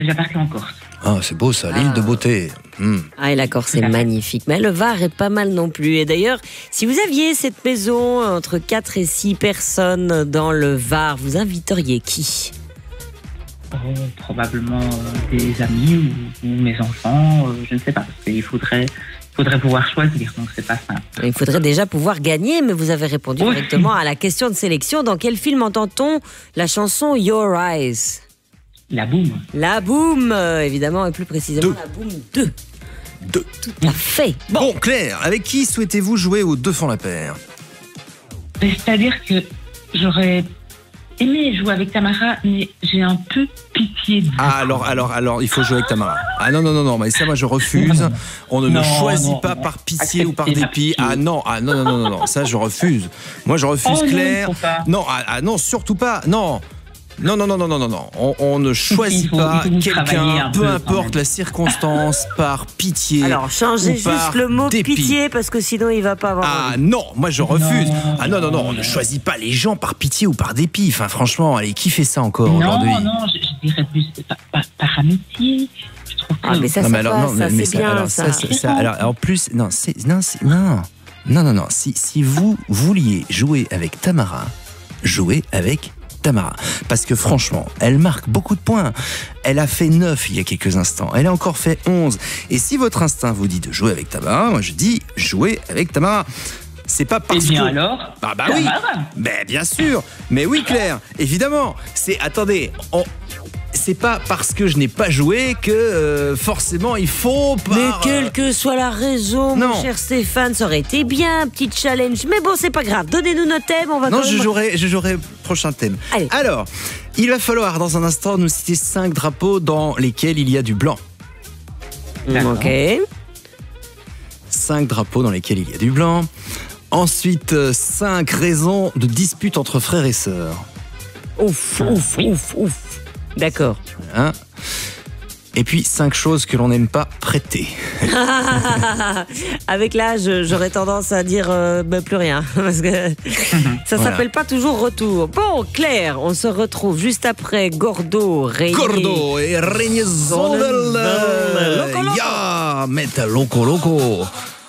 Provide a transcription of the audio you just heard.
déjà partie en Corse. Ah, c'est beau ça, l'île de beauté. Ah, et la Corse, c'est magnifique. Mais le Var est pas mal non plus. Et d'ailleurs, si vous aviez cette maison entre 4 et 6 personnes dans le Var, vous inviteriez qui ? Probablement des amis ou mes enfants, je ne sais pas. Parce qu'il faudrait pouvoir choisir, donc c'est pas simple. Il faudrait déjà pouvoir gagner, mais vous avez répondu directement à la question de sélection. Dans quel film entend-on la chanson Your Eyes ? La boum. La Boum, évidemment, et plus précisément la Boum 2. Tout à fait. Bon, Claire, avec qui souhaitez-vous jouer aux Deux font la paire ? C'est-à-dire que j'aurais aimé jouer avec Tamara, mais j'ai un peu pitié de vous. Ah, alors, il faut jouer avec Tamara. Ah non, mais ça, moi, je refuse. On ne choisit pas par pitié ou par dépit. Ah non, ça, je refuse. Moi, je refuse, Claire. Non, non, surtout pas. Non. On ne choisit pas quelqu'un, peu importe la circonstance, par pitié. Alors, changez juste le mot dépit. pitié, parce que sinon, il va pas avoir. Ah non, moi je refuse. Non, on ne choisit pas les gens par pitié ou par dépit. Enfin, franchement, allez, qui fait ça encore aujourd'hui ? Non, je dirais plus par amitié. Je trouve que... Ah, mais ça, c'est bien, ça. Alors, en plus, non. Si vous vouliez jouer avec Tamara, jouez avec Tamara. Parce que franchement, elle marque beaucoup de points. Elle a fait 9 il y a quelques instants. Elle a encore fait 11. Et si votre instinct vous dit de jouer avec Tamara, moi je dis jouer avec Tamara. C'est pas parce que... alors Ah bah oui. Ben bien sûr. Mais oui, Claire, évidemment. C'est pas parce que je n'ai pas joué que forcément il faut pas... Mais quelle que soit la raison, non. mon cher Stéphane, ça aurait été bien, un petit challenge. Mais bon, c'est pas grave. Donnez-nous nos thèmes, on va. Non, je jouerai prochain thème. Allez. Alors, il va falloir dans un instant nous citer 5 drapeaux dans lesquels il y a du blanc. Ok. 5 drapeaux dans lesquels il y a du blanc. Ensuite, 5 raisons de dispute entre frères et sœurs. Ouf. D'accord. Hein ? Et puis 5 choses que l'on n'aime pas prêter. Avec l'âge, j'aurais tendance à dire plus rien. Parce que ça s'appelle pas toujours retour. Bon, Claire, on se retrouve juste après Gordo et Régnier Zonneveld. Ya, mette loco.